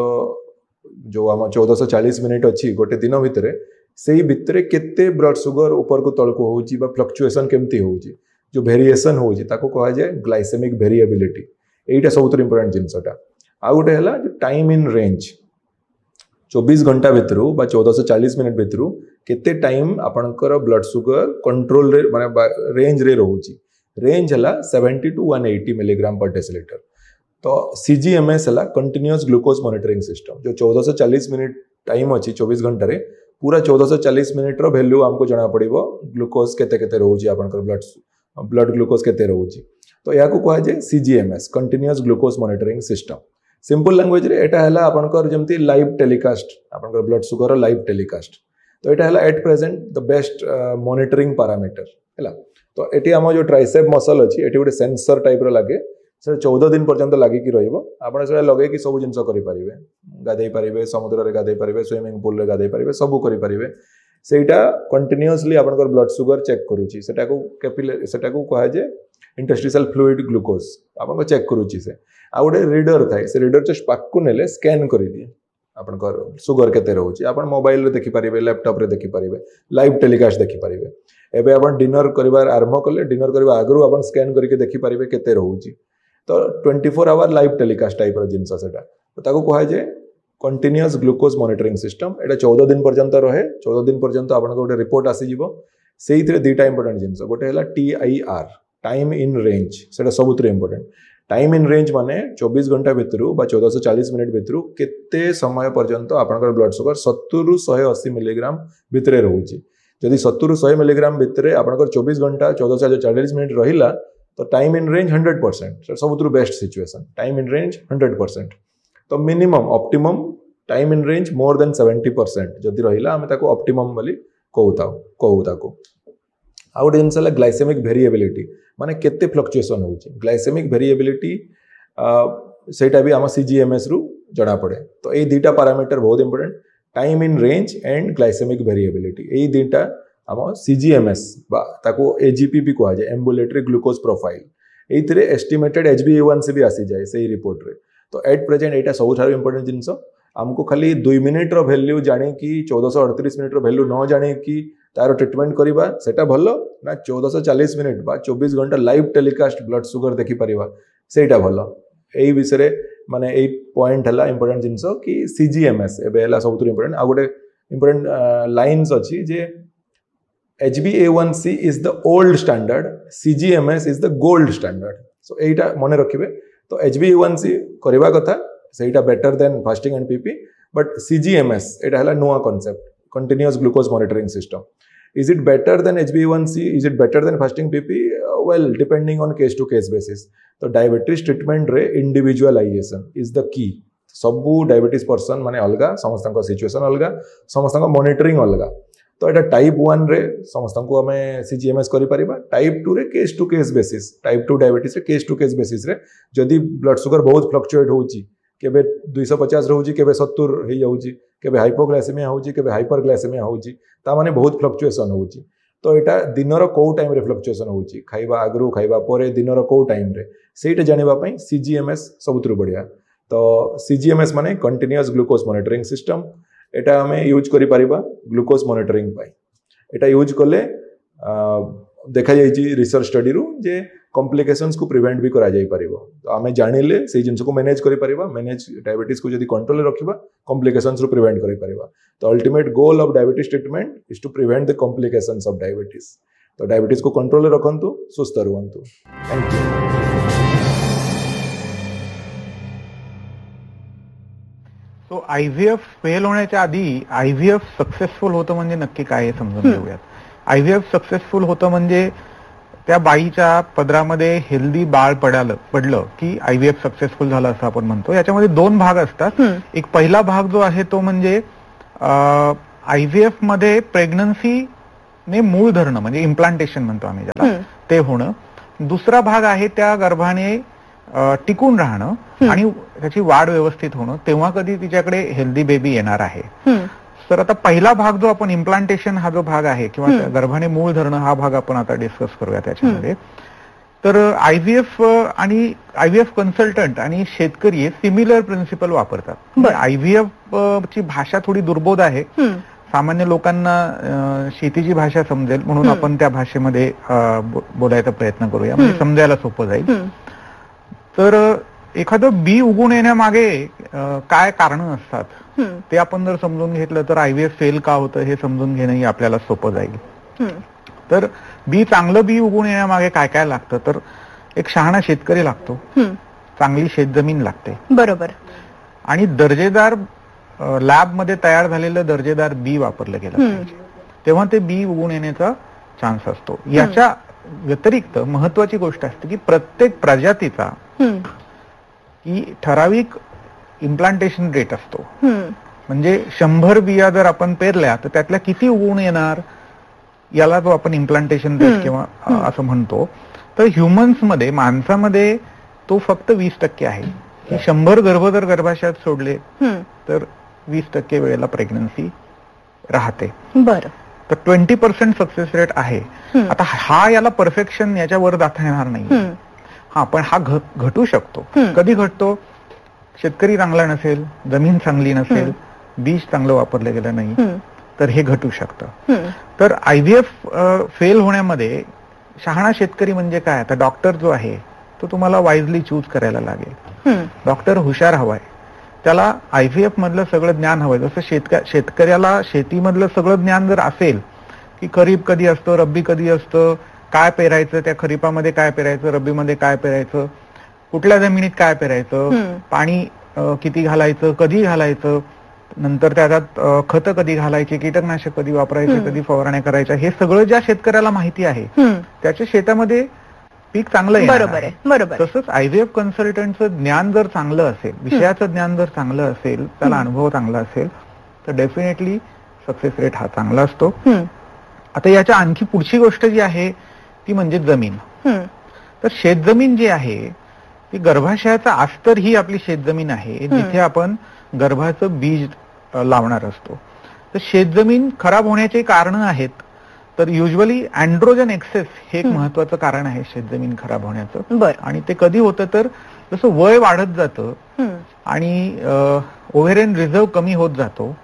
चौदह जो आम चौदह चालीस मिनिट अच्छी गोटे दिन भितर से भितर केते ब्लड सुगर ऊपर को तल को होउची बा फ्लक्चुएशन केमती होउची जो वेरिएशन होउची ताको कहा जाए ग्लाइसेमिक वेरिएबिलिटी एटा सबुतु इंपोर्टेंट जिनसटा आ गोटे हला टाइम इन रेंज चौबीस घंटा भितर बा चौदह चालीस मिनिट भितर केते टाइम आपनकर ब्लड सुगर कंट्रोल रे माने रेंज रे रहउची रेंज हला seventy two one eighty milligram पर डेसिलीटर तो सीजीएमएस हला कंटिन्यूअस ग्लूकोज मॉनिटरिंग सिस्टम जो चौदह चालीस मिनिट टाइम अच्छी चौबीस घंटा रे पूरा चौदह चालीस मिनिट रो वैल्यू हमको जना पड़िबो ग्लूकोज केते केते रहउची आपनकर ब्लड ब्लड ग्लूकोज केते रहउची तो या को कहा जाय सीजीएमएस continuous glucose monitoring system simple language रे एटा हला आपनकर जेमती लाइव टेलीकास्ट आपनकर ब्लड सुगर लाइव टेलीकास्ट तो एटा हला at present the best monitoring parameter हला तो एटी हम जो ट्राइसेप मसल अछि एटी गोटे सेंसर टाइप रो लागे से चौदह दिन पर्यंत लागी कि रहिबो आपण से लगे कि सब जिंस करि परिबे गाधै परिबे समुद्र रे गाधै परिबे स्विमिंग पूल रे गाधै परिबे सब करि परिबे सेटा कंटिन्यूअसली आपनकर ब्लड सुगर चेक करूची सेटा को कैपिलरी सेटा को कहा जे इंटरस्टिशियल फ्लूइड ग्लूकोज आपन चेक करूची से आ गोटे रीडर थाए से रीडर जस्ट पाक नेले स्कैन कर दिए आपनकर सुगर केते रहउची आपन मोबाइल रे देखि परिबे लैपटॉप रे देखि परिबे लाइव टेलीकास्ट देखि परिबे एबे आपन डिनर करिवार आरंभ करले डिनर करबा आगरु आपन स्कैन करके देखि परिबे केते रहउची तो twenty four hour live telecast type रो जिंस सेटा तो ताको कहा जे कंटिन्यूअस ग्लूकोज मॉनिटरिंग सिस्टम एटा चौदह दिन पर्यंत रहे चौदह दिन पर्यंत आपन गोटे रिपोर्ट आसी जिवो सेइथरे दुईटा इंपोर्टेंट जिंस गोटे हला T I R time in range सेटा सबुतरे इंपोर्टेंट टाइम इन रेंज माने चौबीस घंटा भितर बा चौदह चालीस मिनिट भितर केते समय पर्यंत आपनकर ब्लड सुगर सत्तर रु एक सौ अस्सी मिलीग्राम भितरे रहउची जदि सत्तर रु सौ मिलीग्राम भितरे आपनकर चौबीस घंटा चौदह चालीस मिनिट रहिला तो time in range hundred percent सबुतु best situation time in range hundred percent तो minimum optimum time in range more than seventy percent जदि रहिला हमें ताको ऑप्टिमम बोली कहूता कहू ताको आ गोटे जिनस ग्लाइसेमिक वेरिएबिलिटी माने केते फ्लक्चुएशन होउची ग्लाइसेमिक वेरिएबिलिटी सेटा भी आम सीजीएमएस रु जना पड़े तो ये दुईटा पैरामीटर बहुत important time in range and glycaemic variability ये दुईटा आम सीजीएमएस बा ताको एजीपी भी कहा जाए ambulatory glucose profile एइथिरे estimated HB ए वन सी भी आसी जाए सही रिपोर्ट रे तो एट प्रेजेंट एटा सबुठारु इंपोर्टेंट जिनस आमको खाली दुई मिनिट रो वैल्यू जाने की चौदह अड़तीस मिनिट रो वैल्यू न जाने की तार ट्रिटमेंट करवा सेटा भलो ना चौदह चालीस मिनिट बा चौबीस घंटा लाइव टेलीकास्ट ब्लड सुगर देखि परिवा सेटा भलो एई विषय रे माने एई पॉइंट हला इंपोर्टेंट जिंस कि सीजीएमएस एबे हला सबुतु इंपोर्टेंट आ गोटे इंपोर्टेंट लाइन्स अछि जे H B A one C is the old standard सीजीएमएस is the gold standard so एटा मने रखिबे तो एच बी ए वन सी करवा कथा सेटा better than fasting and PP but सीजीएमएस एटा हला नुवा concept continuous glucose monitoring system is it better than H b A one C is it better than fasting P P uh, well depending on case to case basis तो diabetes treatment रे individualisation is the key सबू diabetes person माने अलगा समस्त situation अलगा समस्त monitoring अलगा तो एटा टाइप वन रे समस्त को हमें सीजीएमएस करि परिबा टाइप टू रे case to case basis type two diabetes रे केस टू केस बेसिस रे जदी ब्लड सुगर बहुत फ्लक्चुएट होउची केबे दो सौ पचास रहउची केबे सत्तर हे जाउची केबे हाइपोग्लाइसेमिया होउची केबे हाइपरग्लाइसेमिया होउची ता माने बहुत फ्लक्चुएशन होउची तो एटा दिनर को टाइम रे फ्लक्चुएशन होउची खाइबा आगरु खाइबा परे दिनर को टाइम रे सेटा जानिबा पई सीजीएमएस सबुतरु बढ़िया तो सीजीएमएस माने कंटीन्यूअस ग्लूकोज मॉनिटरिंग सिस्टम एटा हमें यूज करि परिबा ग्लूकोज मॉनिटरिंग पई एटा यूज करले देखा जाइए रिसर्च स्टडी रु जे कॉम्प्लिकेशंस को प्रिवेंट भी करा जाई परिबो तो आमे जानिले से जिंस को मैनेज करि परिबा मैनेज डायबिटीज को जदी कंट्रोल रे रखिबा कॉम्प्लिकेशंस रु प्रिवेंट करि परिबा तो ultimate goal of diabetes treatment is to prevent the complications of diabetes तो डायबिटीज को कंट्रोल रे रखंतु सुस्थ रहंतु थैंक यू तो आयव्हीएफ फेल होण्याच्या आधी आयव्हीएफ सक्सेसफुल होतं म्हणजे नक्की काय हे समजून घेऊयात आयव्हीएफ सक्सेसफुल होतं म्हणजे त्या बाईच्या पदरामध्ये हेल्दी बाळ पडालं पडलं की आयव्हीएफ सक्सेसफुल झालं असं आपण म्हणतो याच्यामध्ये दोन भाग असतात एक पहिला भाग जो आहे तो म्हणजे आयव्हीएफ मध्ये प्रेग्नन्सी ने मूळ धरणं म्हणजे इम्प्लांटेशन म्हणतो आम्ही ज्याला, ते होणं. दुसरा भाग आहे त्या गर्भाने टिकून राहणं आणि त्याची वाढ व्यवस्थित होणं, तेव्हा कधी तिच्याकडे हेल्दी बेबी येणार आहे. तर आता पहिला भाग जो आपण इम्प्लांटेशन हा जो भाग आहे किंवा गर्भाने मूळ धरणं हा भाग आपण आता डिस्कस करूया त्याच्यामध्ये. तर आयव्हीएफ आणि आयव्हीएफ कन्सल्टंट आणि शेतकरी हे सिमिलर प्रिन्सिपल वापरतात. आयव्हीएफ ची भाषा थोडी दुर्बोध आहे, सामान्य लोकांना शेतीची भाषा समजेल म्हणून आपण त्या भाषेमध्ये बोलायचा प्रयत्न करूया, म्हणजे समजायला सोपं जाईल. तर एखादं बी उगवून येण्यामागे काय कारणं असतात ते आपण जर समजून घेतलं तर आयव्हीएफ फेल का होतं हे समजून घेणंही आपल्याला सोपं जाईल. तर बी चांगलं बी उगवून येण्यामागे काय काय लागतं, तर एक शहाणा शेतकरी लागतो, चांगली शेतजमीन लागते, बरोबर, आणि दर्जेदार लॅबमध्ये तयार झालेलं दर्जेदार बी वापरलं गेलं पाहिजे, तेव्हा ते बी उगवून येण्याचा चान्स असतो. याच्या व्यतिरिक्त महत्वाची गोष्ट असते की प्रत्येक प्रजातीचा ही ठराविक इम्प्लांटेशन रेट असतो. म्हणजे शंभर बिया जर आपण पेरल्या तर त्यातल्या किती उगवून येणार याला जो आपण इम्प्लांटेशन रेट किंवा असं म्हणतो. तर ह्युमन्स मध्ये, माणसामध्ये तो फक्त वीस टक्के आहे. की शंभर गर्भ जर गर्भाशयात सोडले तर वीस टक्के वेळेला प्रेग्नन्सी राहते. बरं. तर ट्वेंटी पर्सेंट सक्सेस रेट आहे. आता हा याला परफेक्शन याच्यावर जाता येणार नाही. हा, पण हा घटू शकतो. कधी घटतो? शेतकरी चांगला नसेल, जमीन चांगली नसेल, बीज चांगलं वापरलं गेलं नाही तर हे घटू शकतं. तर आयव्हीएफ फेल होण्यामध्ये शहाणा शेतकरी म्हणजे काय, आता डॉक्टर जो आहे तो तुम्हाला वाईजली चूज करायला लागेल. डॉक्टर हुशार हवाय, त्याला आयव्हीएफ मधलं सगळं ज्ञान हवंय. जसं शेतक शेतकऱ्याला शेतीमधलं सगळं ज्ञान जर असेल की खरीप कधी असतं, रब्बी कधी असतं, काय पेरायचं, त्या खरीपामध्ये काय पेरायचं, रब्बीमध्ये काय पेरायचं, कुठल्या जमिनीत काय पेरायचं, पाणी किती घालायचं, कधी घालायचं, नंतर त्याच्यात खतं कधी घालायची, कीटकनाशक कधी वापरायचे, कधी फवारण्या करायच्या, हे सगळं ज्या शेतकऱ्याला माहिती आहे त्याच्या शेतामध्ये पीक चांगलं आहे. बरोबर आहे, बरोबर. तसंच आयव्हीएफ कन्सल्टंटचं ज्ञान जर चांगलं असेल, विषयाचं ज्ञान जर चांगलं असेल, त्याला अनुभव चांगला असेल तर डेफिनेटली सक्सेस रेट हा चांगला असतो. आता याच्या आणखी पुढची गोष्ट जी आहे ती म्हणजे जमीन. तर शेतजमीन जी आहे ती गर्भाशयाचा अस्तर ही आपली शेतजमीन आहे, जिथे आपण गर्भाचं बीज लावणार असतो. तर शेतजमीन खराब होण्याचे कारण आहेत. तर युजली अँड्रोजन एक्सेस हे एक महत्वाचं कारण आहे शेतजमीन खराब होण्याचं. आणि ते कधी होतं तर जसं वय वाढत जातं आणि ओव्हेरियन रिझर्व कमी होत जातो.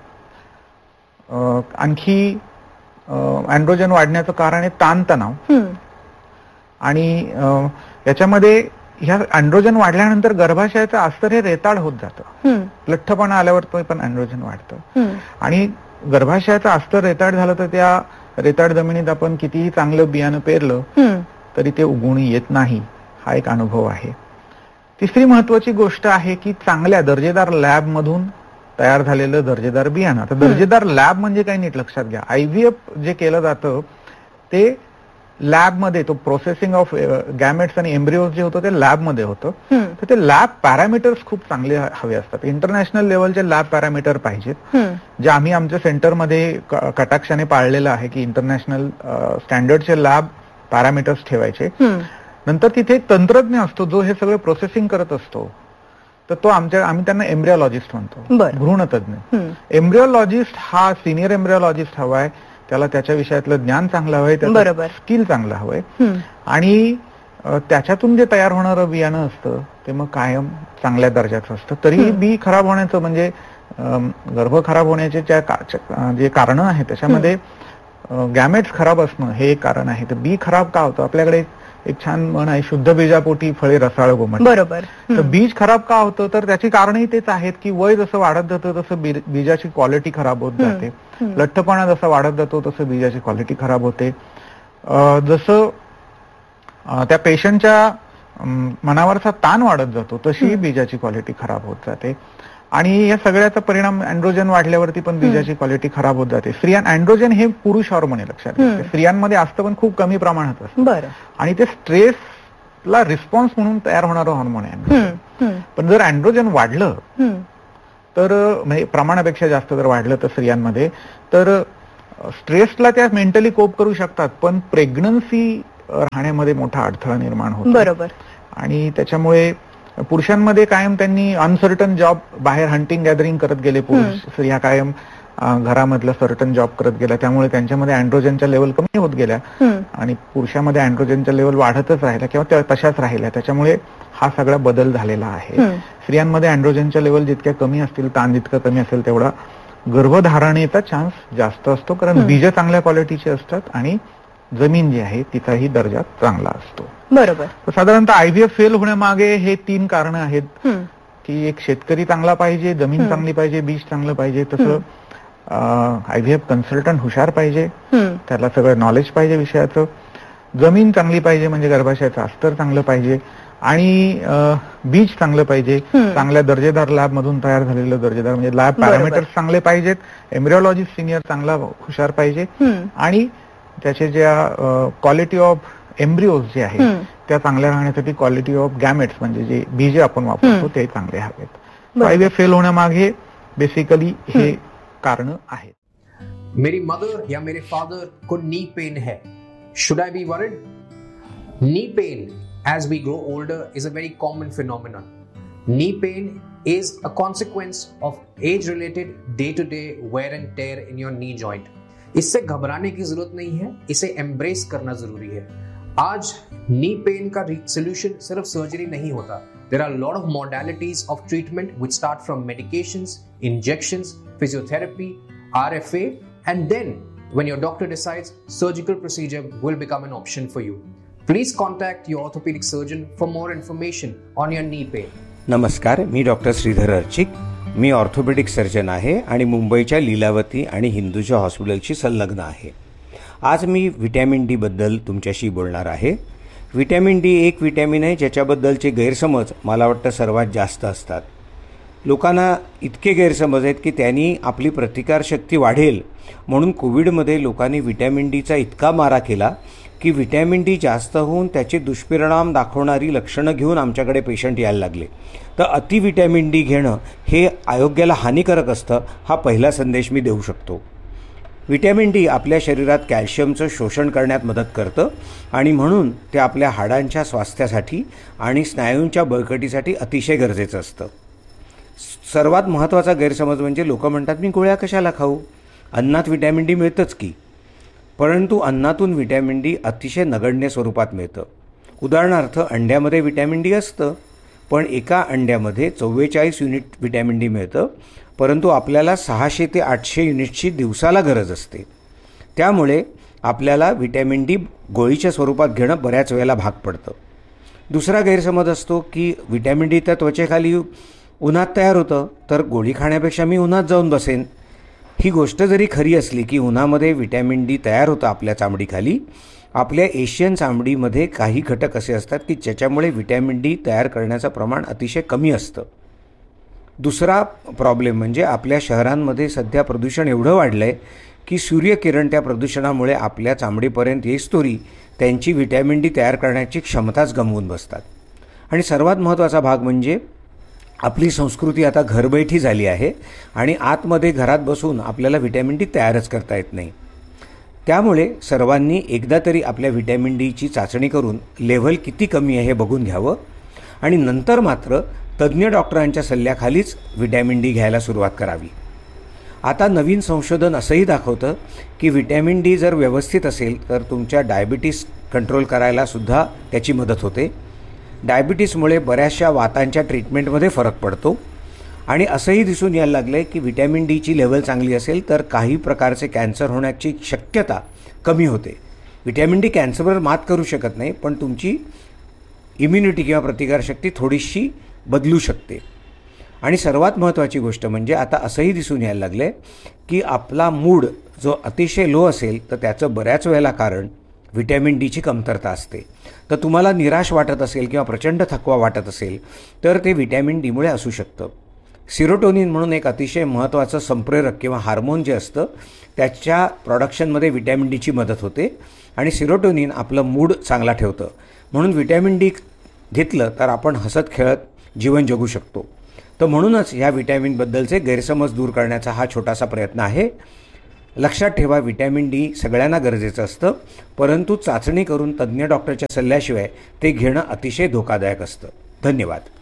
आणखी अँड्रोजन वाढण्याचं कारण आहे ताणतणाव. आणि याच्यामध्ये ह्या अँड्रोजन वाढल्यानंतर गर्भाशयाचं अस्तर हे रेताड होत जातं. लठ्ठपणा आल्यावर तो पण अँड्रोजन वाढतं. आणि गर्भाशयाचं अस्तर रेताड झालं तर त्या रेताड जमिनीत आपण कितीही चांगलं बियाणं पेरलं तरी ते उगवून येत नाही. हा एक अनुभव आहे. तिसरी महत्वाची गोष्ट आहे की चांगल्या दर्जेदार लॅब मधून तयार झालेलं दर्जेदार बियाणं. आता दर्जेदार लॅब म्हणजे काही नीट लक्षात घ्या. आयव्हीएफ जे केलं जातं ते लॅबमध्ये, तो प्रोसेसिंग ऑफ गॅमेट्स आणि एम्ब्रिओज जे होतं ते लॅबमध्ये होतं. तर ते लॅब पॅरामीटर्स खूप चांगले हवे असतात. इंटरनॅशनल लेवलचे लॅब पॅरामीटर पाहिजेत, जे आम्ही आमच्या सेंटरमध्ये कटाक्षाने पाळलेलं आहे की इंटरनॅशनल स्टँडर्डचे लॅब पॅरामीटर्स ठेवायचे. नंतर तिथे एक तंत्रज्ञ असतो जो हे सगळं प्रोसेसिंग करत असतो. तर तो आमच्या आम्ही त्यांना एम्ब्रिओलॉजिस्ट म्हणतो, भ्रूणतज्ञ. एम्ब्रिओलॉजिस्ट हा सिनियर एम्ब्रिओलॉजिस्ट हवाय, त्याला त्याच्या विषयातलं ज्ञान चांगलं हवंय, त्याचं स्किल चांगलं हवंय. आणि त्याच्यातून जे तयार होणारं बियाणं असतं ते मग कायम चांगल्या दर्जाचं असतं. तरी बी खराब होण्याचं म्हणजे गर्भ खराब होण्याचे जे कारण आहे त्याच्यामध्ये गॅमेट्स खराब असणं हे एक कारण आहे. तर बी खराब का होतं? आपल्याकडे एक छान म्हण आहे, शुद्ध बीजापोटी फळे रसाळ गोमट. बरोबर. तर बीज खराब का होतं तर त्याची कारणही तेच आहेत की वय जसं वाढत जातं तसं बीजाची क्वालिटी खराब होत जाते. लठ्ठपणा जसा वाढत जातो तसं बीजाची क्वालिटी खराब होते. जसं त्या पेशंटच्या मनावरचा ताण वाढत जातो तशी बीजाची क्वालिटी खराब होत जाते. आणि या सगळ्याचा परिणाम अँड्रोजन वाढल्यावरती पण बीजाची क्वालिटी खराब होत जाते. स्त्रियां अँड्रोजन हे पुरुष हॉर्मोन आहे लक्षात घ्या. स्त्रियांमध्ये असतं पण खूप कमी प्रमाणात असतं. आणि ते स्ट्रेसला रिस्पॉन्स म्हणून तयार होणारं हॉर्मोन आहे. पण जर अँड्रोजन वाढलं तर म्हणजे प्रमाणापेक्षा जास्त जर वाढलं तर स्त्रियांमध्ये, तर स्ट्रेसला त्या मेंटली कोप करू शकतात, पण प्रेग्नन्सी राहण्यामध्ये मोठा अडथळा निर्माण होतो. बरोबर. आणि त्याच्यामुळे पुरुषांमध्ये कायम त्यांनी अनसर्टन जॉब, बाहेर हंटिंग गॅदरिंग करत गेले पुरुष, स्त्रिया कायम घरामधलं सर्टन जॉब करत गेल्या, त्यामुळे त्यांच्यामध्ये अँड्रोजनच्या लेवल कमी होत गेल्या आणि पुरुषामध्ये अँड्रोजनच्या लेवल वाढतच राहिल्या किंवा तशाच राहिल्या. त्याच्यामुळे हा सगळा बदल झालेला आहे. स्त्रियांमध्ये अँड्रोजनच्या लेवल जितक्या कमी असतील, ताण जितकं कमी असेल, तेवढा गर्भधारणेचा चान्स जास्त असतो, कारण बीज चांगल्या क्वालिटीचे असतात आणि जमीन जी आहे तिचाही दर्जा चांगला असतो. बरोबर. साधारणतः आयव्हीएफ फेल होण्यामागे हे तीन कारण आहेत की एक शेतकरी चांगला पाहिजे, जमीन चांगली पाहिजे, बीज चांगलं पाहिजे, तसं आयव्हीएफ कन्सल्टंट हुशार पाहिजे, त्याला सगळं नॉलेज पाहिजे विषयाचं, जमीन चांगली पाहिजे म्हणजे गर्भाशयाचं अस्तर चांगलं पाहिजे आणि बीज चांगलं पाहिजे, चांगल्या दर्जेदार लॅब मधून तयार झालेलं दर्जेदार म्हणजे लॅब पॅरामीटर्स चांगले पाहिजेत, एम्ब्रिओलॉजिस्ट सिनियर चांगला हुशार पाहिजे आणि त्याचे ज्या क्वालिटी ऑफ एम्ब्रिओज जे आहे त्या चांगल्या राहण्यासाठी क्वालिटी ऑफ गॅमेट्स म्हणजे जे बीजे आपण वापरतो ते चांगले हवेत. आयव्हीएफ फेल होण्यामागे बेसिकली हे कारण आहेत. मेरी मदर या मेरे फादर को नी पेन है, should I be worried? Knee pain as we grow older is a very common phenomenon. Knee pain is a consequence of age related day to day wear and tear in your knee joint. इससे घबराने की जरूरत नहीं है, इसे embrace करना जरूरी है. आज नी पेन का सोल्यूशन सिर्फ सर्जरी नहीं होता. There are a lot of modalities of treatment which start from medications, injections, physiotherapy, R F A, and then when your doctor decides, surgical procedure will become an option for you. Please contact your orthopedic surgeon for more information on your knee pain. नमस्कार, मी doctor Shridhar अर्चिक. मी orthopaedic surgeon आहे आणि मुंबईच्या लीलावती आणि हिंदूच्या हॉस्पिटलशी संलग्न आहे. आज मी vitamin D बद्दल तुमच्याशी बोलणार आहे. व्हिटॅमिन डी एक व्हिटॅमिन आहे ज्याच्याबद्दलचे गैरसमज मला वाटतं सर्वात जास्त असतात. लोकांना इतके गैरसमज आहेत की त्यांनी आपली प्रतिकारशक्ती वाढेल म्हणून कोविडमध्ये लोकांनी व्हिटॅमिन डीचा इतका मारा केला की व्हिटॅमिन डी जास्त होऊन त्याचे दुष्परिणाम दाखवणारी लक्षणं घेऊन आमच्याकडे पेशंट यायला लागले. तर अति व्हिटॅमिन डी घेणं हे आरोग्याला हानिकारक असतं, हा पहिला संदेश मी देऊ शकतो. व्हिटॅमिन डी आपल्या शरीरात कॅल्शियमचं शोषण करण्यात मदत करतं आणि म्हणून ते आपल्या हाडांच्या स्वास्थ्यासाठी आणि स्नायूंच्या बळकटीसाठी अतिशय गरजेचं असतं. सर्वात महत्त्वाचा गैरसमज म्हणजे लोक म्हणतात मी गोळ्या कशाला खाऊ, अन्नात व्हिटॅमिन डी मिळतंच की. परंतु अन्नातून व्हिटॅमिन डी अतिशय नगण्य स्वरूपात मिळतं. उदाहरणार्थ अंड्यामध्ये व्हिटॅमिन डी असतं, पण एका अंड्यामध्ये चव्वेचाळीस युनिट व्हिटॅमिन डी मिळतं, परंतु आपल्याला सहाशे ते आठशे युनिटची दिवसाला गरज असते. त्यामुळे आपल्याला व्हिटॅमिन डी गोळीच्या स्वरूपात घेणं बऱ्याच वेळेला भाग पडतं. दुसरा गैरसमज असतो की व्हिटॅमिन डी त्या त्वचेखाली उन्हात तयार होतं, तर गोळी खाण्यापेक्षा मी उन्हात जाऊन बसेन. ही गोष्ट जरी खरी असली की उन्हामध्ये व्हिटॅमिन डी तयार होतं आपल्या चामडीखाली, आपल्या एशियन चामडीमध्ये काही घटक असे असतात की ज्याच्यामुळे व्हिटॅमिन डी तयार करण्याचं प्रमाण अतिशय कमी असतं. दुसरा प्रॉब्लेम म्हणजे आपल्या शहरांमध्ये सध्या प्रदूषण एवढं वाढलं आहे की सूर्यकिरण त्या प्रदूषणामुळे आपल्या चामडीपर्यंत येईस्तोरी त्यांची व्हिटॅमिन डी तयार करण्याची क्षमताच गमावून बसतात. आणि सर्वात महत्त्वाचा भाग म्हणजे आपली संस्कृती आता घरबैठी झाली आहे आणि आतमध्ये घरात बसून आपल्याला व्हिटॅमिन डी तयारच करता येत नाही. त्यामुळे सर्वांनी एकदा तरी आपल्या व्हिटॅमिन डीची चाचणी करून लेव्हल किती कमी आहे हे बघून घ्यावं आणि नंतर मात्र तज्ज्ञ डॉक्टरांच्या सल्ल्याखालीच व्हिटॅमिन डी घ्यायला सुरुवात करावी. आता नवीन संशोधन असंही दाखवतं की व्हिटॅमिन डी जर व्यवस्थित असेल तर तुमच्या डायबिटीस कंट्रोल करायलासुद्धा त्याची मदत होते. डायबिटीसमुळे बऱ्याचशा वातांच्या ट्रीटमेंटमध्ये फरक पडतो आणि असंही दिसून यायला लागलं आहे की व्हिटॅमिन डीची लेवल चांगली असेल तर काही प्रकारचे कॅन्सर होण्याची शक्यता कमी होते. व्हिटॅमिन डी कॅन्सरवर मात करू शकत नाही, पण तुमची इम्युनिटी किंवा प्रतिकारशक्ती थोडीशी बदलू शकते. आणि सर्वात महत्त्वाची गोष्ट म्हणजे आता असंही दिसून यायला लागलं आहे की आपला मूड जो अतिशय लो असेल तर त्याचं बऱ्याच वेळेला कारण व्हिटॅमिन डीची कमतरता असते. तर तुम्हाला निराश वाटत असेल किंवा प्रचंड थकवा वाटत असेल तर ते व्हिटॅमिन डीमुळे असू शकतं. सिरोटोनिन म्हणून एक अतिशय महत्त्वाचं संप्रेरक किंवा हार्मोन जे असतं त्याच्या प्रोडक्शनमध्ये व्हिटॅमिन डीची मदत होते आणि सिरोटोनिन आपलं मूड चांगला ठेवतं. म्हणून व्हिटॅमिन डी घेतलं तर आपण हसत खेळत जीवन जगू शकतो. तर म्हणूनच ह्या व्हिटॅमिनबद्दलचे गैरसमज दूर करण्याचा हा छोटासा प्रयत्न आहे. लक्षात ठेवा, व्हिटॅमिन डी सगळ्यांना गरजेचं असतं, परंतु चाचणी करून तज्ज्ञ डॉक्टरच्या सल्ल्याशिवाय ते घेणं अतिशय धोकादायक असतं. धन्यवाद.